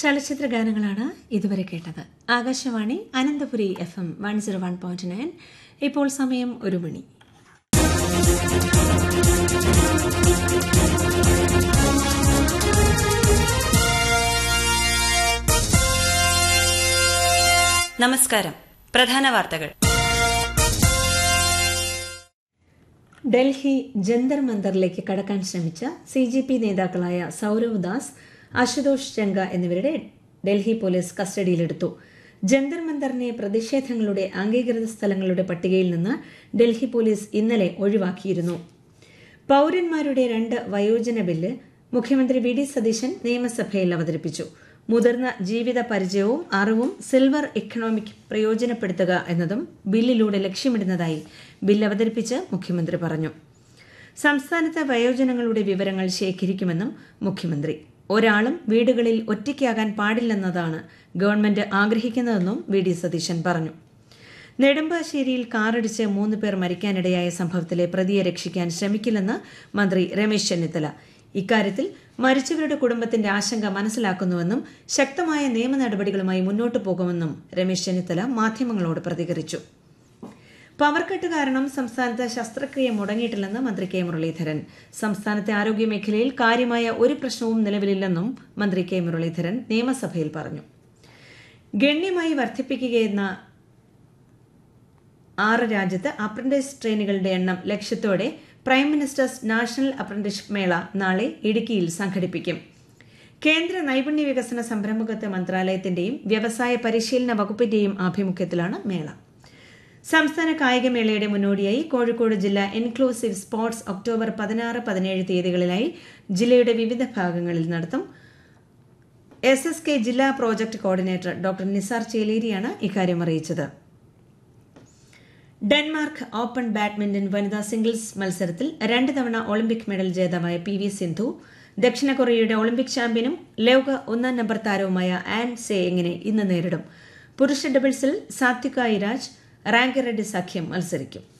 ചലച്ചിത്ര ഗാനങ്ങളാണ് ഇതുവരെ കേട്ടത്. ആകാശവാണി അനന്തപുരി FM 101.9. ഇപ്പോൾ സമയം 1 മണി. നമസ്കാരം. പ്രധാന വാർത്തകൾ. ഡൽഹി ജന്തർ മന്ദറിലേക്ക് കടക്കാൻ ശ്രമിച്ച CJP നേതാക്കളായ സൌരവ് ദാസ്, അശുതോഷ് ചംഗ എന്നിവരുടെ ഡൽഹി പോലീസ് കസ്റ്റഡിയിലെടുത്തു. ജന്തർ മന്ദറിനെ പ്രതിഷേധങ്ങളുടെ അംഗീകൃത സ്ഥലങ്ങളുടെ പട്ടികയിൽ നിന്ന് ഡൽഹി പോലീസ് ഇന്നലെ ഒഴിവാക്കിയിരുന്നു. പൌരന്മാരുടെ 2 വയോജന ബില്ല് മുഖ്യമന്ത്രി VD സതീശൻ നിയമസഭയിൽ അവതരിപ്പിച്ചു. മുതിർന്ന ജീവിത പരിചയവും അറിവും സിൽവർ ഇക്കണോമിക് പ്രയോജനപ്പെടുത്തുക എന്നതും ബില്ലിലൂടെ ലക്ഷ്യമിടുന്നതായി ബില്ല് അവതരിപ്പിച്ച് മുഖ്യമന്ത്രി പറഞ്ഞു. സംസ്ഥാനത്തെ വയോജനങ്ങളുടെ വിവരങ്ങൾ ശേഖരിക്കുമെന്നും മുഖ്യമന്ത്രി. ഒരാളും വീടുകളിൽ ഒറ്റയ്ക്കാകാൻ പാടില്ലെന്നതാണ് ഗവൺമെന്റ് ആഗ്രഹിക്കുന്നതെന്നും VD സതീശൻ പറഞ്ഞു. നെടുമ്പാശ്ശേരിയിൽ കാറിടിച്ച് 3 പേർ മരിക്കാനിടയായ സംഭവത്തിലെ പ്രതിയെ രക്ഷിക്കാൻ ശ്രമിക്കില്ലെന്ന് മന്ത്രി രമേശ് ചെന്നിത്തല. ഇക്കാര്യത്തിൽ മരിച്ചവരുടെ കുടുംബത്തിന്റെ ആശങ്ക മനസ്സിലാക്കുന്നുവെന്നും ശക്തമായ നിയമ നടപടികളുമായി മുന്നോട്ടു പോകുമെന്നും രമേശ് ചെന്നിത്തല മാധ്യമങ്ങളോട് പ്രതികരിച്ചു. പവർക്കട്ട് കാരണം സംസ്ഥാനത്ത് ശസ്ത്രക്രിയ മുടങ്ങിയിട്ടില്ലെന്ന് മന്ത്രി K മുരളീധരൻ. സംസ്ഥാനത്തെ ആരോഗ്യമേഖലയിൽ കാര്യമായ ഒരു പ്രശ്നവും നിലവിലില്ലെന്നും മന്ത്രി K മുരളീധരൻ നിയമസഭയിൽ പറഞ്ഞു. ഗണ്യമായി വർദ്ധിപ്പിക്കുകയെന്ന 6 രാജ്യത്ത് അപ്രന്റീസ് ട്രെയിനികളുടെ എണ്ണം ലക്ഷ്യത്തോടെ പ്രൈം മിനിസ്റ്റേഴ്സ് നാഷണൽ അപ്രന്റീസ്ഷിപ്പ് മേള നാളെ ഇടുക്കിയിൽ സംഘടിപ്പിക്കും. കേന്ദ്ര നൈപുണ്യ വികസന സംരംഭകത്വ മന്ത്രാലയത്തിന്റെയും വ്യവസായ പരിശീലന വകുപ്പിന്റെയും ആഭിമുഖ്യത്തിലാണ് മേള. സംസ്ഥാന കായികമേളയുടെ മുന്നോടിയായി കോഴിക്കോട് ജില്ലാ ഇൻക്ലൂസീവ് സ്പോർട്സ് ഒക്ടോബർ 16-17 തീയതികളിലായി ജില്ലയുടെ വിവിധ ഭാഗങ്ങളിൽ നടത്തും. SSK ജില്ലാ പ്രോജക്ട് കോർഡിനേറ്റർ ഡോക്ടർ നിസാർ ചേലേരിയാണ് ഇക്കാര്യം അറിയിച്ചത്. ഡെൻമാർക്ക് ഓപ്പൺ ബാഡ്മിന്റൺ വനിതാ സിംഗിൾസ് മത്സരത്തിൽ 2 തവണ ഒളിമ്പിക് മെഡൽ ജേതാവായ PV സിന്ധു ദക്ഷിണ കൊറിയയുടെ ഒളിമ്പിക് ചാമ്പ്യനും ലോക 1 നമ്പർ താരവുമായ ആൻ സേയിങ്ങിനെ ഇന്ന് നേരിടും. പുരുഷ ഡബിൾസിൽ സാത്വിക് സായിരാജ് റാങ്കിറെഡ്ഡി സഖ്യം മത്സരിക്കും.